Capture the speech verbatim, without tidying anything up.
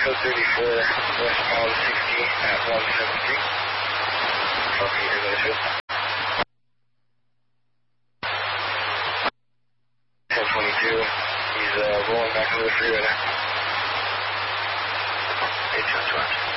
code thirty-four, westbound sixty at one seventy-three. Copy, here's the issue. ten twenty-two, he's uh, rolling back over the freeway now. eight ten twenty.